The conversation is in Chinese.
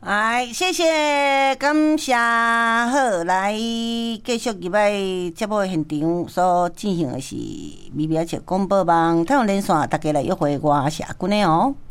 哎，谢谢，感谢。好，来继续入来节目现场所进行的是微微广播网，太阳连线，大家来约会我是阿君的哦。